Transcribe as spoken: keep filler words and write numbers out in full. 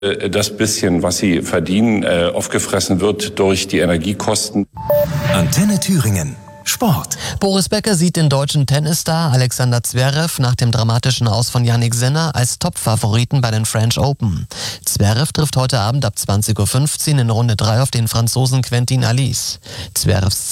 das bisschen, was sie verdienen, aufgefressen wird durch die Energiekosten. Antenne Thüringen. Sport. Boris Becker sieht den deutschen Tennisstar Alexander Zverev nach dem dramatischen Aus von Jannik Sinner als Top-Favoriten bei den French Open. Zverev trifft heute Abend ab zwanzig Uhr fünfzehn in Runde drei auf den Franzosen Quentin Halys. Zverevs